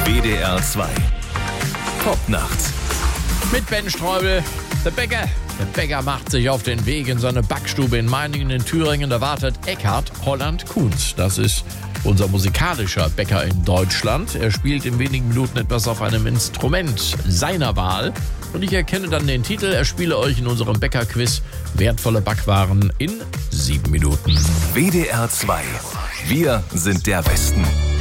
WDR 2 Popnacht Mit Ben Streubel, der Bäcker. Der Bäcker macht sich auf den Weg in seine Backstube in Meiningen in Thüringen. Da wartet Eckhard Holland-Kunz. Das ist unser musikalischer Bäcker in Deutschland. Er spielt in wenigen Minuten etwas auf einem Instrument seiner Wahl. Und ich erkenne dann den Titel. Er spiele euch in unserem Bäckerquiz wertvolle Backwaren in 7 Minuten. WDR 2. Wir sind der Westen.